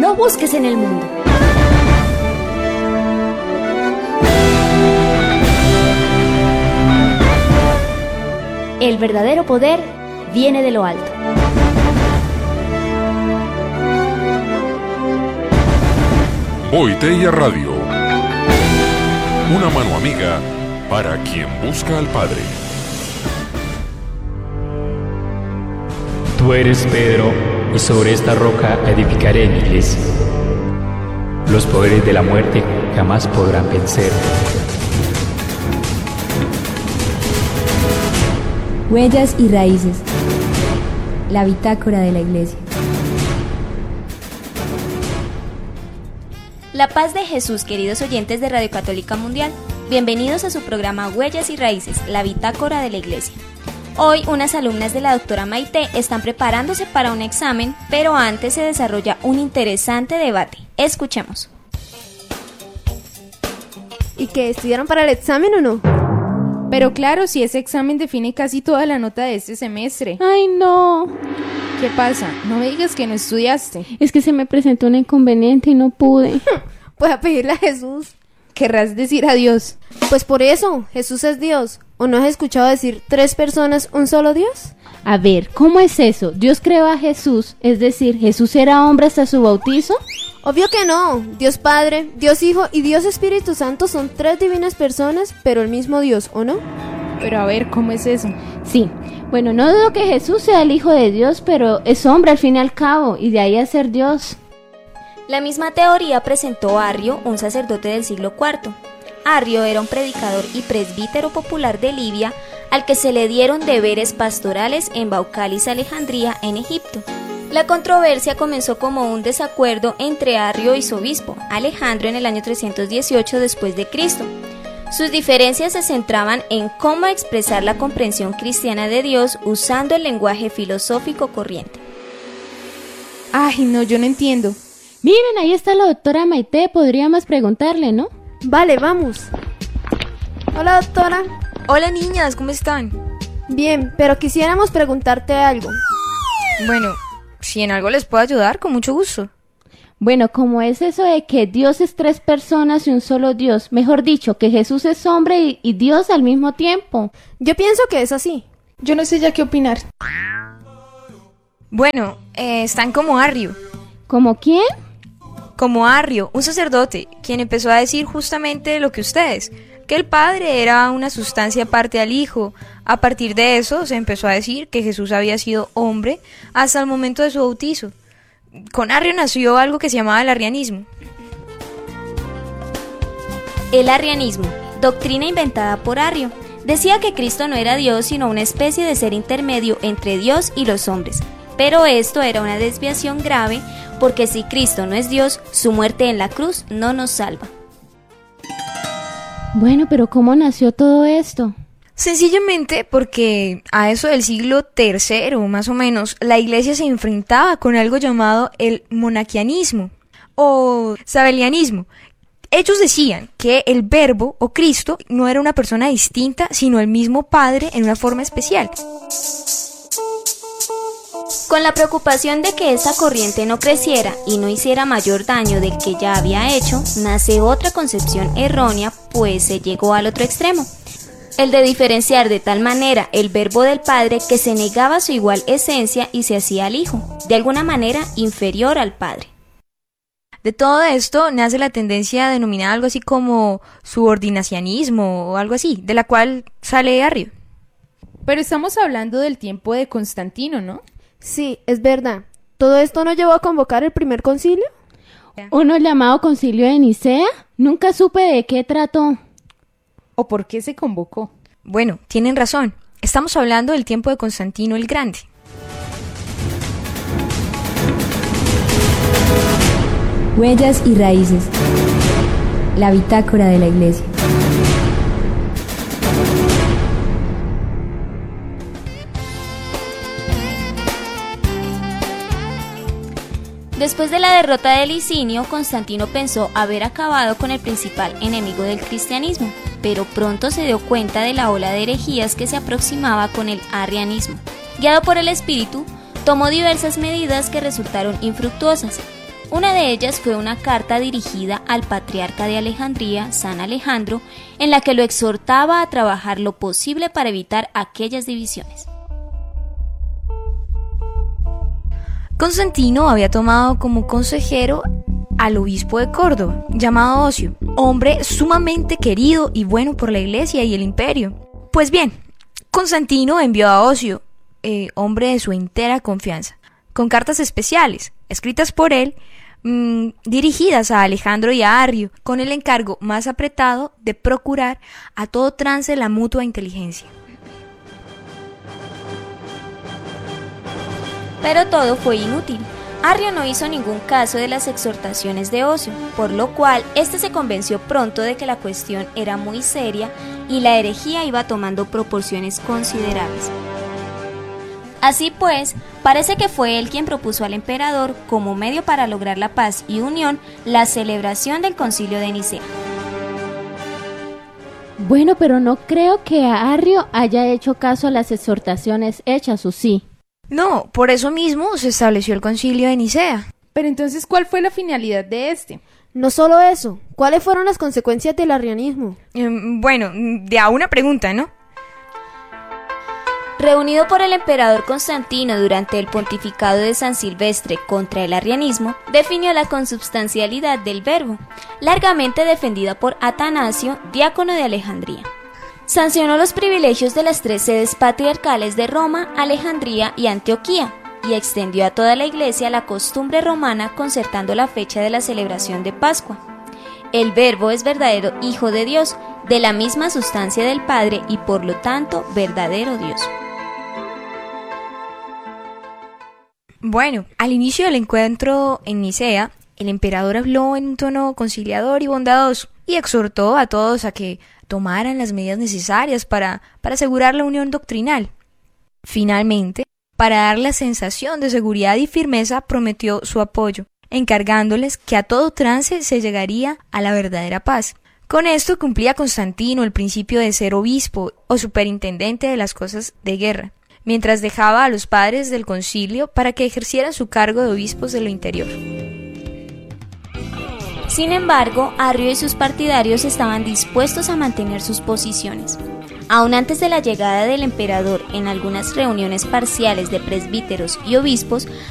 no busques en el mundo. El verdadero poder viene de lo alto. Boitella Radio, una mano amiga para quien busca al Padre. Tú eres Pedro, y sobre esta roca edificaré mi iglesia. Los poderes de la muerte jamás podrán vencer. Huellas y raíces. La bitácora de la iglesia. La paz de Jesús, queridos oyentes de Radio Católica Mundial. Bienvenidos a su programa Huellas y Raíces, la bitácora de la iglesia. Hoy unas alumnas de la doctora Maite están preparándose para un examen, pero antes se desarrolla un interesante debate. Escuchemos. ¿Y qué, estudiaron para el examen o no? Pero claro, si ese examen define casi toda la nota de este semestre. ¡Ay, no! ¿Qué pasa? No me digas que no estudiaste. Es que se me presentó un inconveniente y no pude. Pues a pedirle a Jesús. ¿Querrás decir adiós? Pues por eso, Jesús es Dios. ¿O no has escuchado decir 3 personas, un solo Dios? A ver, ¿cómo es eso? ¿Dios creó a Jesús? Es decir, ¿Jesús era hombre hasta su bautizo? Obvio que no. Dios Padre, Dios Hijo y Dios Espíritu Santo son 3 divinas personas, pero el mismo Dios, ¿o no? Pero a ver, ¿cómo es eso? Sí, bueno, no dudo que Jesús sea el Hijo de Dios, pero es hombre al fin y al cabo, y de ahí a ser Dios. La misma teoría presentó Arrio, un sacerdote del siglo IV. Arrio era un predicador y presbítero popular de Libia, al que se le dieron deberes pastorales en Baucalis, Alejandría, en Egipto. La controversia comenzó como un desacuerdo entre Arrio y su obispo, Alejandro, en el año 318 después de Cristo. Sus diferencias se centraban en cómo expresar la comprensión cristiana de Dios usando el lenguaje filosófico corriente. Ay, no, yo no entiendo. Miren, ahí está la doctora Maite, podríamos preguntarle, ¿no? Vale, vamos. Hola, doctora. Hola, niñas, ¿cómo están? Bien, pero quisiéramos preguntarte algo. Bueno, si en algo les puedo ayudar, con mucho gusto. Bueno, ¿cómo es eso de que Dios es 3 personas y un solo Dios? Mejor dicho, que Jesús es hombre y Dios al mismo tiempo. Yo pienso que es así. Yo no sé ya qué opinar. Bueno, están como Arrio. ¿Como quién? Como Arrio, un sacerdote, quien empezó a decir justamente lo que ustedes, que el Padre era una sustancia aparte al Hijo. A partir de eso se empezó a decir que Jesús había sido hombre hasta el momento de su bautizo. Con Arrio nació algo que se llamaba el arrianismo. El arrianismo, doctrina inventada por Arrio, decía que Cristo no era Dios sino una especie de ser intermedio entre Dios y los hombres. Pero esto era una desviación grave, porque si Cristo no es Dios, su muerte en la cruz no nos salva. Bueno, pero ¿cómo nació todo esto? Sencillamente porque a eso del siglo III, más o menos, la iglesia se enfrentaba con algo llamado el monaquianismo o sabelianismo. Ellos decían que el Verbo o Cristo no era una persona distinta, sino el mismo Padre en una forma especial. Con la preocupación de que esta corriente no creciera y no hiciera mayor daño del que ya había hecho, nace otra concepción errónea, pues se llegó al otro extremo. El de diferenciar de tal manera el Verbo del Padre que se negaba su igual esencia y se hacía al Hijo, de alguna manera inferior al Padre. De todo esto nace la tendencia a denominar algo así como subordinacionismo o algo así, de la cual sale Arrio. Pero estamos hablando del tiempo de Constantino, ¿no? Sí, es verdad. ¿Todo esto no llevó a convocar el primer concilio? ¿Uno llamado Concilio de Nicea? Nunca supe de qué trató. ¿O por qué se convocó? Bueno, tienen razón. Estamos hablando del tiempo de Constantino el Grande. Huellas y raíces. La bitácora de la iglesia. Después de la derrota de Licinio, Constantino pensó haber acabado con el principal enemigo del cristianismo, pero pronto se dio cuenta de la ola de herejías que se aproximaba con el arrianismo. Guiado por el espíritu, tomó diversas medidas que resultaron infructuosas. Una de ellas fue una carta dirigida al patriarca de Alejandría, San Alejandro, en la que lo exhortaba a trabajar lo posible para evitar aquellas divisiones. Constantino había tomado como consejero al obispo de Córdoba, llamado Ocio, hombre sumamente querido y bueno por la iglesia y el imperio. Pues bien, Constantino envió a Ocio, hombre de su entera confianza, con cartas especiales, escritas por él, dirigidas a Alejandro y a Arrio, con el encargo más apretado de procurar a todo trance la mutua inteligencia. Pero todo fue inútil. Arrio no hizo ningún caso de las exhortaciones de Ocio, por lo cual éste se convenció pronto de que la cuestión era muy seria y la herejía iba tomando proporciones considerables. Así pues, parece que fue él quien propuso al emperador, como medio para lograr la paz y unión, la celebración del Concilio de Nicea. Bueno, pero no creo que Arrio haya hecho caso a las exhortaciones hechas, ¿o sí? No, por eso mismo se estableció el Concilio de Nicea. Pero entonces, ¿cuál fue la finalidad de este? No solo eso, ¿cuáles fueron las consecuencias del arrianismo? Bueno, de a una pregunta, ¿no? Reunido por el emperador Constantino durante el pontificado de San Silvestre contra el arrianismo, definió la consubstancialidad del verbo, largamente defendida por Atanasio, diácono de Alejandría. Sancionó los privilegios de las 3 sedes patriarcales de Roma, Alejandría y Antioquía, y extendió a toda la iglesia la costumbre romana concertando la fecha de la celebración de Pascua. El Verbo es verdadero Hijo de Dios, de la misma sustancia del Padre y por lo tanto verdadero Dios. Bueno, al inicio del encuentro en Nicea, el emperador habló en un tono conciliador y bondadoso y exhortó a todos a que tomaran las medidas necesarias para asegurar la unión doctrinal. Finalmente, para dar la sensación de seguridad y firmeza, prometió su apoyo, encargándoles que a todo trance se llegaría a la verdadera paz. Con esto cumplía Constantino el principio de ser obispo o superintendente de las cosas de guerra, mientras dejaba a los padres del concilio para que ejercieran su cargo de obispos de lo interior. Sin embargo, Arrio y sus partidarios estaban dispuestos a mantener sus posiciones. Aún antes de la llegada del emperador, en algunas reuniones parciales de presbíteros y obispos,